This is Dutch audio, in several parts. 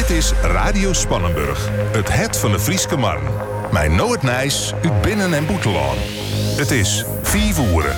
Dit is Radio Spannenburg, het van de Frieske Marn. Mijn Noord Nijs, uit Binnen- en Boetelaan. Het is 4 uur.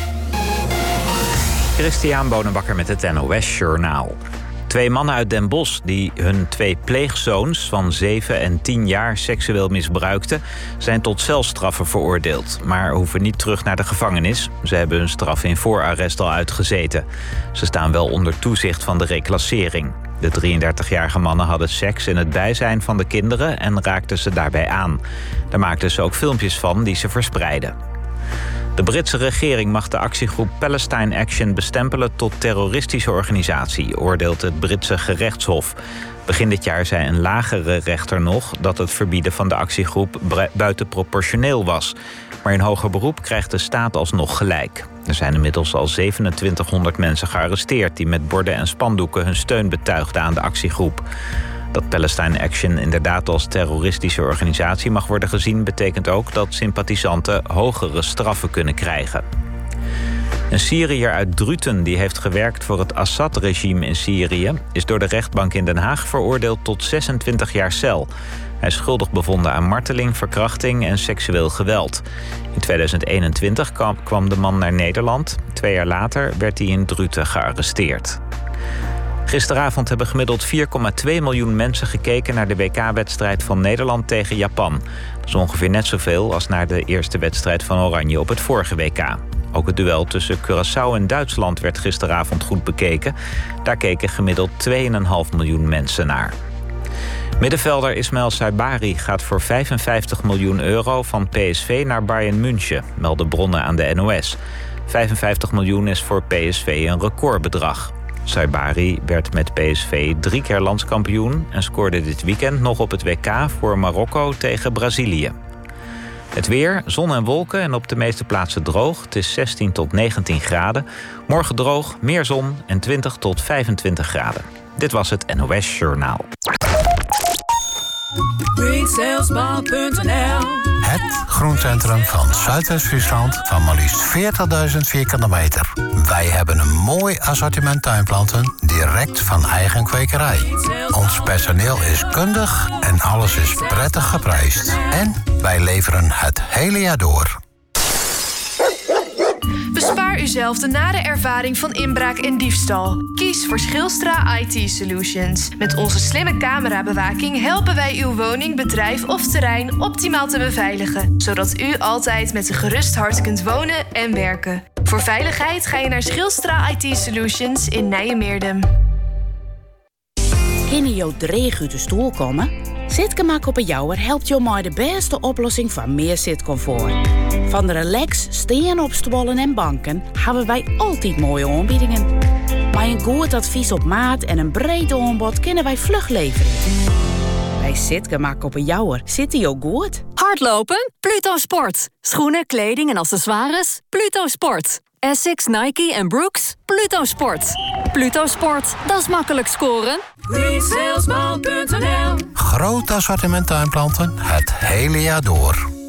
Christian Bonenbakker met het NOS Journaal. 2 mannen uit Den Bosch die hun 2 pleegzoons van 7 en 10 jaar seksueel misbruikten, zijn tot celstraffen veroordeeld, maar hoeven niet terug naar de gevangenis. Ze hebben hun straf in voorarrest al uitgezeten. Ze staan wel onder toezicht van de reclassering. De 33-jarige mannen hadden seks in het bijzijn van de kinderen en raakten ze daarbij aan. Daar maakten ze ook filmpjes van die ze verspreidden. De Britse regering mag de actiegroep Palestine Action bestempelen tot terroristische organisatie, oordeelt het Britse gerechtshof. Begin dit jaar zei een lagere rechter nog dat het verbieden van de actiegroep buitenproportioneel was. Maar in hoger beroep krijgt de staat alsnog gelijk. Er zijn inmiddels al 2700 mensen gearresteerd die met borden en spandoeken hun steun betuigden aan de actiegroep. Dat Palestine Action inderdaad als terroristische organisatie mag worden gezien, betekent ook dat sympathisanten hogere straffen kunnen krijgen. Een Syriër uit Druten die heeft gewerkt voor het Assad-regime in Syrië is door de rechtbank in Den Haag veroordeeld tot 26 jaar cel. Hij is schuldig bevonden aan marteling, verkrachting en seksueel geweld. In 2021 kwam de man naar Nederland. 2 jaar later werd hij in Druten gearresteerd. Gisteravond hebben gemiddeld 4,2 miljoen mensen gekeken naar de WK-wedstrijd van Nederland tegen Japan. Dat is ongeveer net zoveel als naar de eerste wedstrijd van Oranje op het vorige WK. Ook het duel tussen Curaçao en Duitsland werd gisteravond goed bekeken. Daar keken gemiddeld 2,5 miljoen mensen naar. Middenvelder Ismail Saibari gaat voor €55 miljoen van PSV naar Bayern München, melden bronnen aan de NOS. 55 miljoen is voor PSV een recordbedrag. Saibari werd met PSV 3 keer landskampioen en scoorde dit weekend nog op het WK voor Marokko tegen Brazilië. Het weer, zon en wolken en op de meeste plaatsen droog. Het is 16 tot 19 graden. Morgen droog, meer zon en 20 tot 25 graden. Dit was het NOS Journaal. Het groencentrum van Zuidwest-Friesland van maar liefst 40.000 vierkante meter. Wij hebben een mooi assortiment tuinplanten direct van eigen kwekerij. Ons personeel is kundig en alles is prettig geprijsd. En wij leveren het hele jaar door. Bespaar uzelf de nare ervaring van inbraak en diefstal. Kies voor Schilstra IT Solutions. Met onze slimme camerabewaking helpen wij uw woning, bedrijf of terrein optimaal te beveiligen, zodat u altijd met een gerust hart kunt wonen en werken. Voor veiligheid ga je naar Schilstra IT Solutions in Nijmeerdem. Kunnen jou dreig uit de stoel komen? Zitgemak op een jouwer helpt jou maar de beste oplossing voor meer zitcomfort. Van de relax, steen op stoelen en banken hebben wij altijd mooie aanbiedingen. Maar een goed advies op maat en een breed aanbod kunnen wij vlug leveren. Bij Zitgemak op een jouwer zit hij ook goed. Hardlopen? Pluto Sport. Schoenen, kleding en accessoires? Pluto Sport. Essex, Nike en Brooks? Pluto Sport. Pluto Sport, dat is makkelijk scoren. Groot assortiment tuinplanten het hele jaar door.